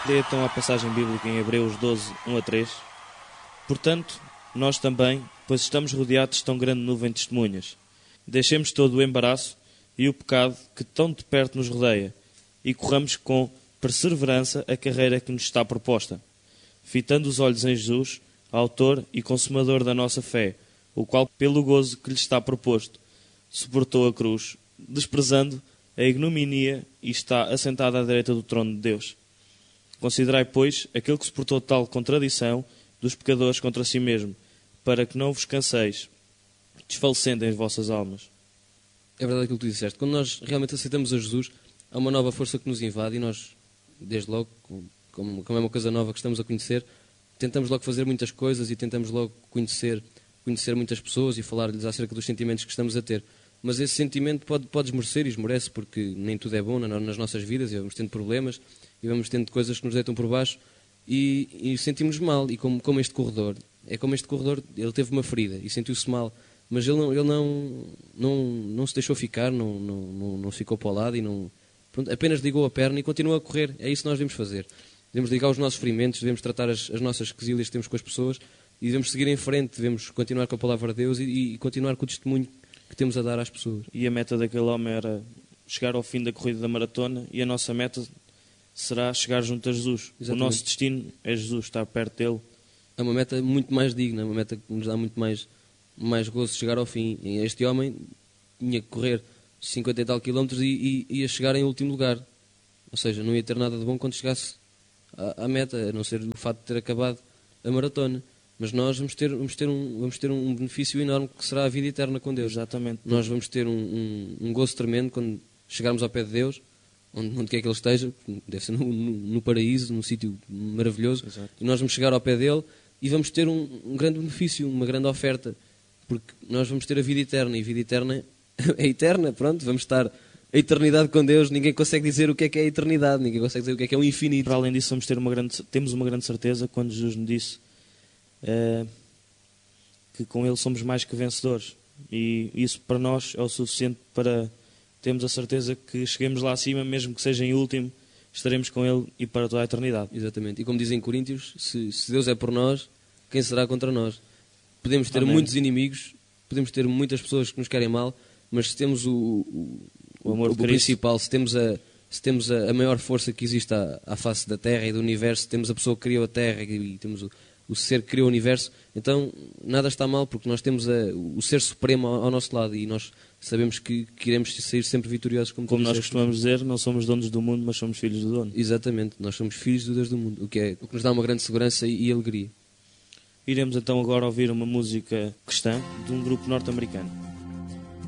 Dê então a passagem bíblica em Hebreus 12, 1 a 3. Portanto, nós também, pois estamos rodeados de tão grande nuvem de testemunhas, deixemos todo o embaraço e o pecado que tão de perto nos rodeia e corramos com perseverança a carreira que nos está proposta, fitando os olhos em Jesus, autor e consumador da nossa fé, o qual, pelo gozo que lhe está proposto, suportou a cruz, desprezando a ignominia e está assentado à direita do trono de Deus. Considerai, pois, aquele que suportou tal contradição dos pecadores contra si mesmo, para que não vos canseis, desfalecendo em vossas almas. É verdade aquilo que tu disseste. Quando nós realmente aceitamos a Jesus, há uma nova força que nos invade e nós, desde logo, como é uma coisa nova que estamos a conhecer, tentamos logo fazer muitas coisas e tentamos logo conhecer muitas pessoas e falar-lhes acerca dos sentimentos que estamos a ter. Mas esse sentimento pode esmorecer e esmorece, porque nem tudo é bom nas nossas vidas e vamos tendo problemas e vamos tendo coisas que nos deitam por baixo e sentimos-nos mal. E como este corredor, ele teve uma ferida e sentiu-se mal, mas ele não se deixou ficar, não ficou para o lado e pronto, apenas ligou a perna e continua a correr. É isso que nós devemos fazer. Devemos ligar os nossos ferimentos, devemos tratar as nossas quesilhas que temos com as pessoas e devemos seguir em frente, devemos continuar com a palavra de Deus e continuar com o testemunho que temos a dar às pessoas. E a meta daquele homem era chegar ao fim da corrida da maratona e a nossa meta será chegar junto a Jesus. Exatamente. O nosso destino é Jesus, estar perto dele. É uma meta muito mais digna, uma meta que nos dá muito mais gozo de chegar ao fim. E este homem tinha que correr 50 e tal quilómetros e ia chegar em último lugar. Ou seja, não ia ter nada de bom quando chegasse à meta, a não ser o fato de ter acabado a maratona. Mas nós vamos ter um benefício enorme que será a vida eterna com Deus. Exatamente. Nós vamos ter um gozo tremendo quando chegarmos ao pé de Deus, onde quer que Ele esteja, deve ser no paraíso, num sítio maravilhoso. Exato. E nós vamos chegar ao pé dele e vamos ter um grande benefício, uma grande oferta, porque nós vamos ter a vida eterna, e a vida eterna é eterna, pronto, vamos estar a eternidade com Deus. Ninguém consegue dizer o que é a eternidade, ninguém consegue dizer o que é o infinito. Para além disso, temos uma grande certeza quando Jesus nos disse que com Ele somos mais que vencedores, e isso para nós é o suficiente para termos a certeza que cheguemos lá acima, mesmo que seja em último, estaremos com Ele e para toda a eternidade. Exatamente, e como dizem em Coríntios, se Deus é por nós, quem será contra nós? Podemos ter Amém. Muitos inimigos, podemos ter muitas pessoas que nos querem mal, mas se temos o amor o principal, se temos a maior força que existe à face da Terra e do Universo, se temos a pessoa que criou a Terra e temos o ser que criou o Universo, então nada está mal, porque nós temos o ser supremo ao nosso lado e nós sabemos que iremos sair sempre vitoriosos. Como nós costumamos dizer, não somos donos do mundo, mas somos filhos do dono. Exatamente, nós somos filhos do Deus do mundo, o que nos dá uma grande segurança e alegria. Iremos então agora ouvir uma música cristã de um grupo norte-americano.